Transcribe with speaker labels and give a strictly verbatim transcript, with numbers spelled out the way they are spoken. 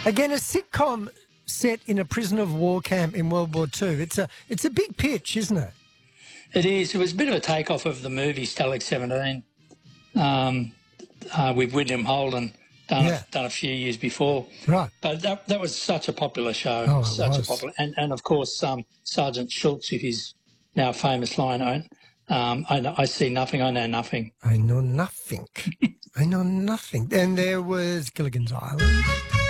Speaker 1: Again, a sitcom set in a prisoner of war camp in World War Two. It's a it's a big pitch, isn't it?
Speaker 2: It is. It was a bit of a takeoff of the movie Stalag seventeen um, uh, with William Holden, done,
Speaker 1: Yeah.
Speaker 2: done a few years before.
Speaker 1: Right.
Speaker 2: But that that was such a popular show.
Speaker 1: Oh, it
Speaker 2: such
Speaker 1: was.
Speaker 2: a popular, and and of course um, Sergeant Schultz with his now famous line, um, I, know, I see nothing, I know nothing.
Speaker 1: I know nothing. I know nothing. And there was Gilligan's Island.